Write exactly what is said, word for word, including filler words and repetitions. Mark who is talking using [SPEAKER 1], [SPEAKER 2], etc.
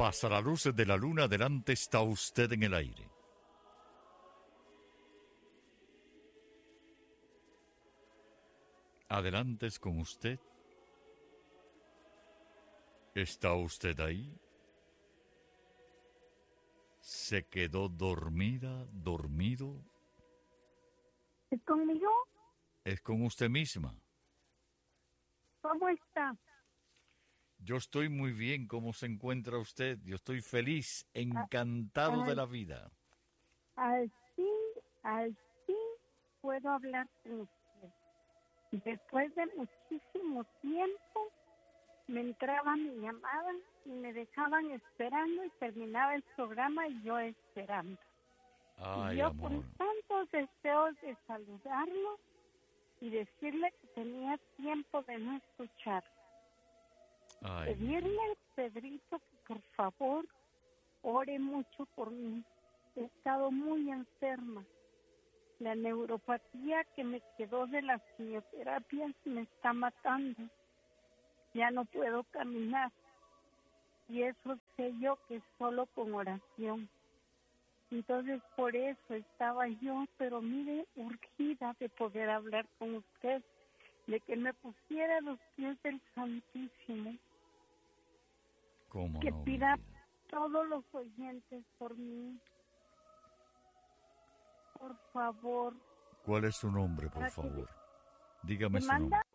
[SPEAKER 1] pasa la luz de la luna, adelante está usted en el aire. Adelante es con usted. ¿Está usted ahí? ¿Se quedó dormida, dormido?
[SPEAKER 2] ¿Es conmigo?
[SPEAKER 1] Es con usted misma.
[SPEAKER 2] ¿Cómo está?
[SPEAKER 1] Yo estoy muy bien. ¿Cómo se encuentra usted? Yo estoy feliz, encantado
[SPEAKER 2] Al,
[SPEAKER 1] de la vida.
[SPEAKER 2] Al fin, al fin puedo hablar con usted. Después de muchísimo tiempo me entraba mi llamada y me dejaban esperando y terminaba el programa y yo esperando.
[SPEAKER 1] Ay,
[SPEAKER 2] y yo
[SPEAKER 1] amor.
[SPEAKER 2] con tantos deseos de saludarlo y decirle que tenía tiempo de no escuchar.
[SPEAKER 1] Ay,
[SPEAKER 2] Pedirle al Pedrito que por favor ore mucho por mí. He estado muy enferma. La neuropatía que me quedó de las quimioterapias me está matando. Ya no puedo caminar. Y eso sé yo que es solo con oración. Entonces por eso estaba yo, pero mire, urgida de poder hablar con usted, de que me pusiera a los pies del Santísimo.
[SPEAKER 1] ¿Cómo
[SPEAKER 2] Que
[SPEAKER 1] no,
[SPEAKER 2] pida a
[SPEAKER 1] mi vida?
[SPEAKER 2] todos los oyentes por mí. Por favor.
[SPEAKER 1] ¿Cuál es su nombre, por
[SPEAKER 2] Para que-
[SPEAKER 1] favor? Dígame
[SPEAKER 2] ¿Me
[SPEAKER 1] su
[SPEAKER 2] manda?
[SPEAKER 1] nombre.